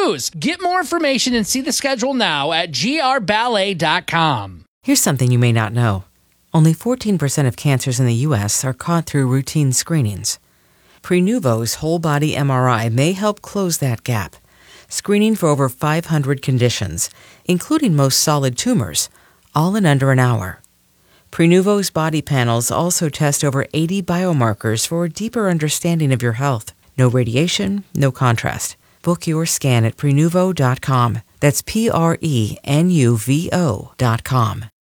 choose. Get more information and see the schedule now at grballet.com. Here's something you may not know. Only 14% of cancers in the U.S. are caught through routine screenings. Prenuvo's whole-body MRI may help close that gap, screening for over 500 conditions, including most solid tumors, all in under an hour. Prenuvo's body panels also test over 80 biomarkers for a deeper understanding of your health. No radiation, no contrast. Book your scan at Prenuvo.com. That's Prenuvo.com.